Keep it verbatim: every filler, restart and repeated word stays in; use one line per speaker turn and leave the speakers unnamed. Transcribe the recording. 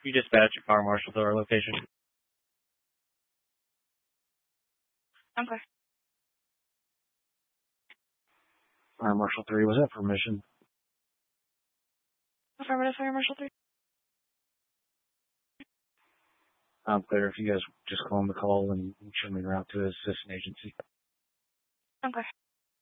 You dispatch your fire marshal to our location.
Okay.
Fire Marshal three, was that permission?
Affirmative, Fire Marshal three.
I'm clear. If you guys just call him the call and show me around to his assistant agency.
Okay.